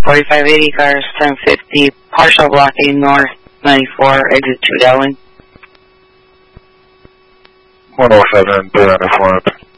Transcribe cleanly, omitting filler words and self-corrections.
4580 cars, 1050, partial blocking north 94, exit 2 Dowling. 107, 394.